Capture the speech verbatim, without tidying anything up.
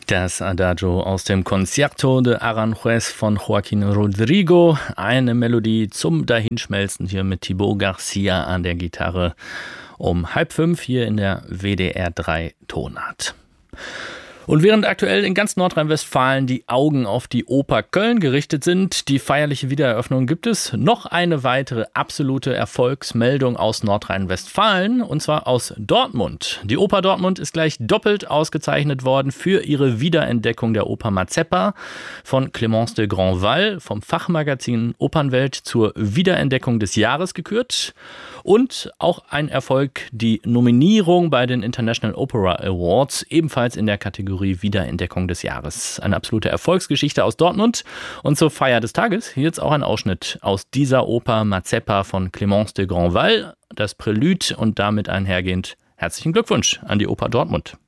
Das Adagio aus dem Concierto de Aranjuez von Joaquín Rodrigo. Eine Melodie zum Dahinschmelzen hier mit Thibaut Garcia an der Gitarre um halb fünf hier in der W D R drei Tonart. Und während aktuell in ganz Nordrhein-Westfalen die Augen auf die Oper Köln gerichtet sind, die feierliche Wiedereröffnung, gibt es noch eine weitere absolute Erfolgsmeldung aus Nordrhein-Westfalen, und zwar aus Dortmund. Die Oper Dortmund ist gleich doppelt ausgezeichnet worden für ihre Wiederentdeckung der Oper Mazeppa von Clémence de Grandval, vom Fachmagazin Opernwelt zur Wiederentdeckung des Jahres gekürt. Und auch ein Erfolg, die Nominierung bei den International Opera Awards, ebenfalls in der Kategorie Wiederentdeckung des Jahres. Eine absolute Erfolgsgeschichte aus Dortmund. Und zur Feier des Tages hier jetzt auch ein Ausschnitt aus dieser Oper Mazeppa von Clémence de Grandval, das Prälude, und damit einhergehend herzlichen Glückwunsch an die Oper Dortmund.